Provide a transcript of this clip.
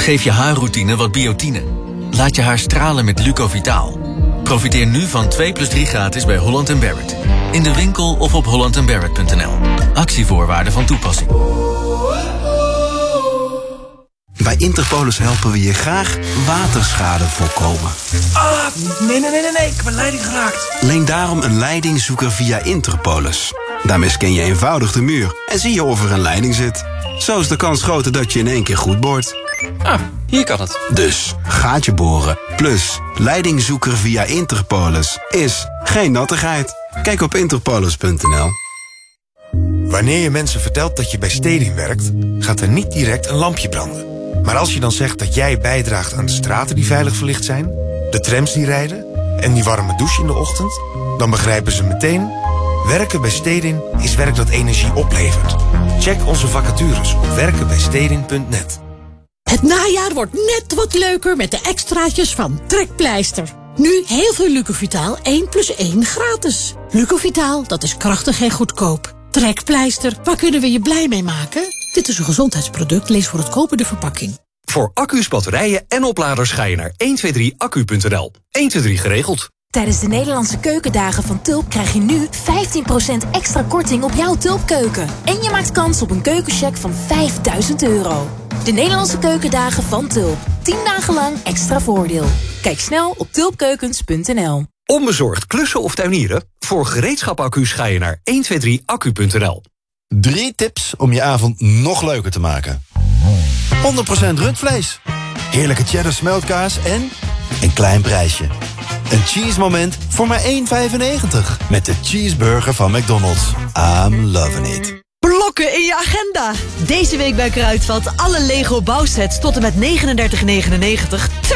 Geef je haarroutine wat biotine. Laat je haar stralen met Lucovitaal. Profiteer nu van 2+3 gratis bij Holland & Barrett. In de winkel of op hollandandbarrett.nl. Actievoorwaarden van toepassing. Bij Interpolis helpen we je graag waterschade voorkomen. Nee, ik heb een leiding geraakt. Leen daarom een leidingzoeker via Interpolis. Daarmee scan je eenvoudig de muur en zie je of er een leiding zit. Zo is de kans groter dat je in één keer goed boort. Hier kan het. Dus gaatje boren plus leidingzoeker via Interpolis is geen nattigheid. Kijk op interpolis.nl. Wanneer je mensen vertelt dat je bij Stedin werkt, gaat er niet direct een lampje branden. Maar als je dan zegt dat jij bijdraagt aan de straten die veilig verlicht zijn, de trams die rijden en die warme douche in de ochtend, dan begrijpen ze meteen: werken bij Stedin is werk dat energie oplevert. Check onze vacatures op werkenbijstedin.net. Het najaar wordt net wat leuker met de extraatjes van Trekpleister. Nu heel veel Lucovitaal 1+1 gratis. Lucovitaal, dat is krachtig en goedkoop. Trekpleister, waar kunnen we je blij mee maken? Dit is een gezondheidsproduct, lees voor het kopen de verpakking. Voor accu's, batterijen en opladers ga je naar 123accu.nl. 123 geregeld. Tijdens de Nederlandse keukendagen van Tulp krijg je nu 15% extra korting op jouw Tulpkeuken. En je maakt kans op een keukencheck van €5000. De Nederlandse keukendagen van Tulp. 10 dagen lang extra voordeel. Kijk snel op tulpkeukens.nl. Onbezorgd klussen of tuinieren? Voor gereedschapaccu's ga je naar 123accu.nl. 3 tips om je avond nog leuker te maken. 100% rundvlees. Heerlijke cheddar smeltkaas en een klein prijsje. Een cheese moment voor maar €1,95. Met de cheeseburger van McDonald's. I'm loving it. Blokken in je agenda. Deze week bij Kruidvat alle Lego bouwsets tot en met 39,99.